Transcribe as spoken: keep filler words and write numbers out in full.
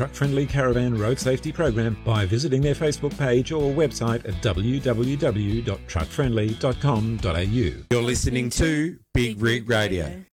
Truck Friendly Caravan Road Safety Program by visiting their Facebook page or website at w w w dot truck friendly dot com dot a u. You're listening to Big Rig Radio.